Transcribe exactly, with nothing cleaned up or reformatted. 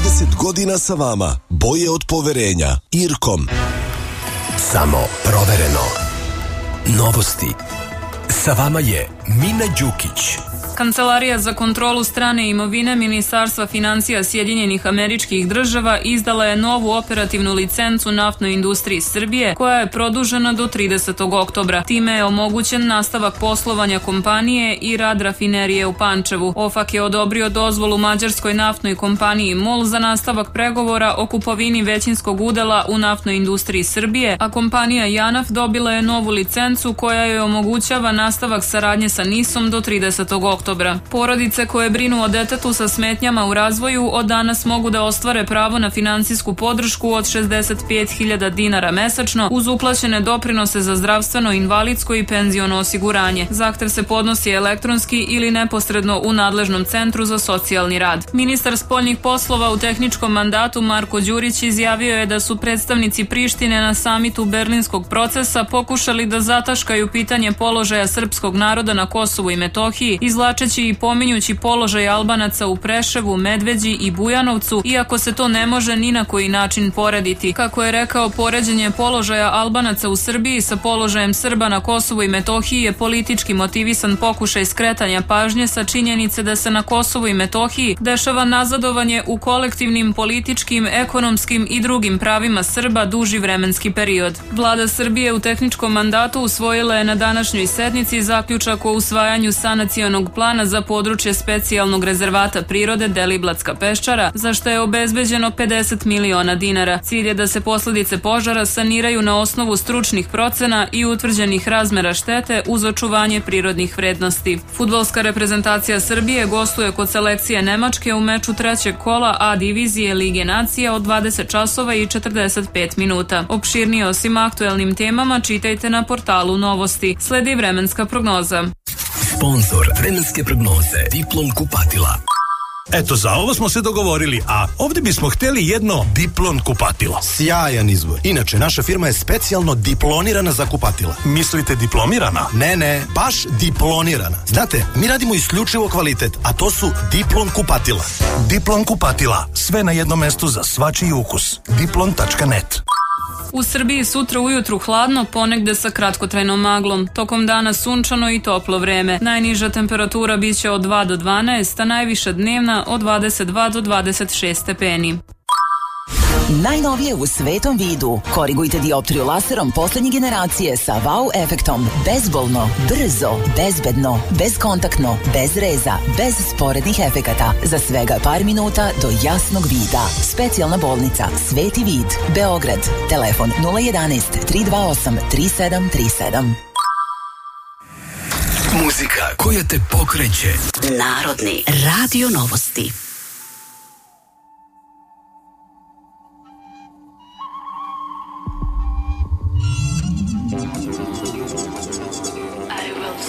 trideset godina sa vama. Boje od poverenja. Irkom. Samo provereno. Novosti. Sa vama je Mina Đukić. Kancelarija za kontrolu strane imovine Ministarstva finansija Sjedinjenih Američkih Država izdala je novu operativnu licencu naftnoj industriji Srbije koja je produžena do tridesetog oktobra. Time je omogućen nastavak poslovanja kompanije i rad rafinerije u Pančevu. OFAK je odobrio dozvolu mađarskoj naftnoj kompaniji MOL za nastavak pregovora o kupovini većinskog udela u naftnoj industriji Srbije, a kompanija JANAF dobila je novu licencu koja joj omogućava nastavak saradnje sa NIS-om do tridesetog oktobra. Porodice koje brinu o detetu sa smetnjama u razvoju od danas mogu da ostvare pravo na finansijsku podršku od šezdeset pet hiljada dinara mesečno uz uplaćene doprinose za zdravstveno, invalidsko i penziono osiguranje. Zahtev se podnosi elektronski ili neposredno u nadležnom centru za socijalni rad. Ministar spoljnih poslova u tehničkom mandatu Marko Đurić izjavio je da su predstavnici Prištine na samitu Berlinskog procesa pokušali da zataškaju pitanje položaja srpskog naroda na Kosovu i Metohiji, izvlačeći i pominjući položaj Albanaca u Preševu, Medveđi i Bujanovcu, iako se to ne može ni na koji način porediti. Kako je rekao, poređenje položaja Albanaca u Srbiji sa položajem Srba na Kosovu i Metohiji je politički motivisan pokušaj skretanja pažnje sa činjenice da se na Kosovu i Metohiji dešava nazadovanje u kolektivnim, političkim, ekonomskim i drugim pravima Srba duži vremenski period. Vlada Srbije u tehničkom mandatu usvojila je na današnjoj sednici zaključak o usvajanju sanacionog plana za područje specijalnog rezervata prirode Deliblatska peščara, za što je obezbeđeno pedeset miliona dinara. Cilj je da se posledice požara saniraju na osnovu stručnih procena i utvrđenih razmera štete uz očuvanje prirodnih vrednosti. Fudbalska reprezentacija Srbije gostuje kod selekcije Nemačke u meču trećeg kola A divizije Lige nacija od dvadeset časova i četrdeset pet minuta. Opširnije o svim aktuelnim temama čitajte na portalu Novosti. Sledi vremenska prognoza. Sponzor vremenske prognoze Diplom kupatila. Eto, za ovo smo se dogovorili, a ovdje bismo htjeli jedno Diplon kupatilo. Sjajan izbor. Inače, naša firma je specijalno diplonirana za kupatila. Mislite diplomirana? Ne, ne, baš diplonirana. Znate, mi radimo isključivo kvalitet, a to su Diplon kupatila. Diplon kupatila. Sve na jednom mestu za svačiji ukus. diplon tačka net. U Srbiji sutra ujutru hladno, ponegde sa kratkotrajnom maglom. Tokom dana sunčano i toplo vreme. Najniža temperatura biće od dva do dvanaest, a najviša dnevna od dvadeset dva do dvadeset šest stepeni. Najnovije u svetom vidu. Korigujte dioptriju laserom poslednje generacije sa wow efektom. Bezbolno, brzo, bezbedno, bezkontaktno, bez reza, bez sporednih efekata. Za svega par minuta do jasnog vida. Specijalna bolnica Sveti vid, Beograd. Telefon nula jedanaest tri dva osam tri sedam tri sedam. Muzika koja te pokreće. Narodni radio novosti.